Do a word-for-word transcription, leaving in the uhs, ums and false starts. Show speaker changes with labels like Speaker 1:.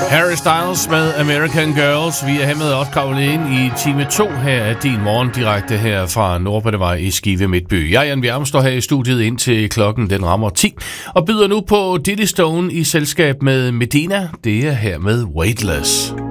Speaker 1: Harry Styles med American Girls. Vi er her med også kravlet ind i time to her af din morgen direkte her fra Nordbadevej i Skive Midtby. Jeg, Jan Bjerm, står her i studiet indtil klokken den rammer ti og byder nu på Diddy Stone i selskab med Medina. Det er her med Weightless.